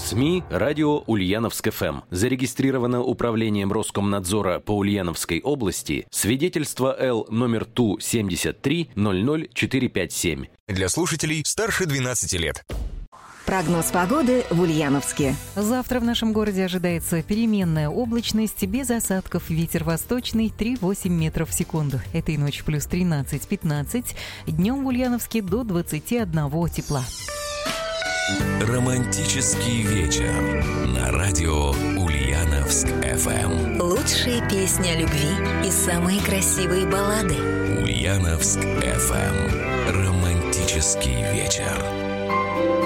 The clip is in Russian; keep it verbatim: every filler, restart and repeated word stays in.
СМИ «Радио Ульяновск-ФМ». Зарегистрировано Управлением Роскомнадзора по Ульяновской области свидетельство Л номер Ту семьдесят три ноль ноль четыре пять семь. Для слушателей старше двенадцати лет. Прогноз погоды в Ульяновске. Завтра в нашем городе ожидается переменная облачность, без осадков. Ветер восточный три-восемь метров в секунду. Этой ночью плюс тринадцать-пятнадцать. Днем в Ульяновске до двадцати одного тепла. Романтический вечер на радио Ульяновск-ФМ. Лучшие песни о любви и самые красивые баллады. Ульяновск-ФМ. Романтический вечер.